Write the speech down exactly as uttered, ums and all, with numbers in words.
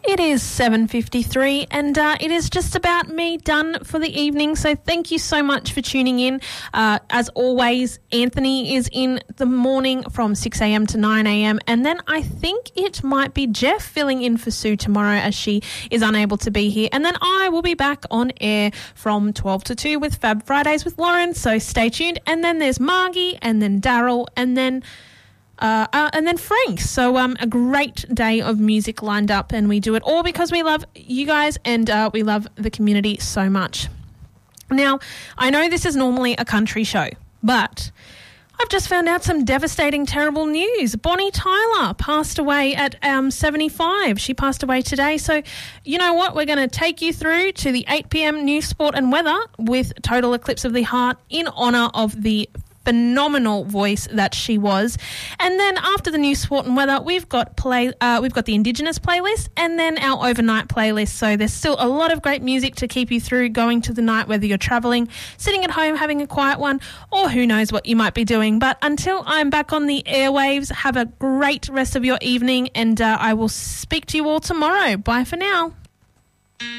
It is seven fifty-three and uh, it is just about me done for the evening. So thank you so much for tuning in. Uh, as always, Anthony is in the morning from six a.m. to nine a.m. And then I think it might be Jeff filling in for Sue tomorrow as she is unable to be here. And then I will be back on air from twelve to two with Fab Fridays with Lauren. So stay tuned. And then there's Margie and then Daryl and then... Uh, uh, and then Frank. So um, a great day of music lined up, and we do it all because we love you guys and uh, we love the community so much. Now, I know this is normally a country show, but I've just found out some devastating, terrible news. Bonnie Tyler passed away at um, seventy-five. She passed away today. So you know what? We're going to take you through to the eight p.m. news, sport and weather with Total Eclipse of the Heart in honour of the phenomenal voice that she was. And then after the news, sport and weather, we've got play uh, we've got the Indigenous playlist and then our overnight playlist. So there's still a lot of great music to keep you through going to the night, whether you're travelling, sitting at home having a quiet one, or who knows what you might be doing. But until I'm back on the airwaves, have a great rest of your evening, and uh, I will speak to you all tomorrow. Bye for now.